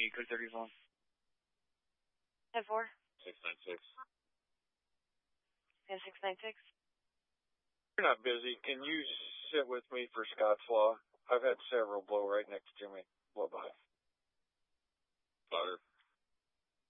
code 30 phone. 10-4. 696. And 696. You're not busy. Can you sit with me for Scott's Law? I've had several blow right next to me. Blow by. Fire.